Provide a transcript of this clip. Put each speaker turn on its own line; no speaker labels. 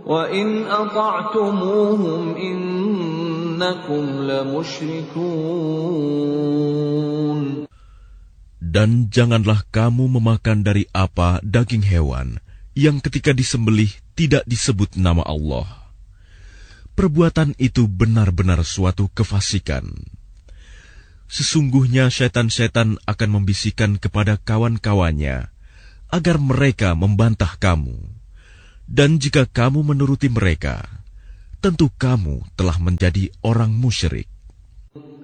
وَإِنْ أَطَعْتُمُوهُمْ إِنَّكُمْ لَمُشْرِكُونَ.
Dan janganlah kamu memakan dari apa daging hewan yang ketika disembelih tidak disebut nama Allah. Perbuatan itu benar-benar suatu kefasikan. Sesungguhnya setan-setan akan membisikkan kepada kawan-kawannya agar mereka membantah kamu. Dan jika kamu menuruti mereka, tentu kamu telah menjadi orang musyrik.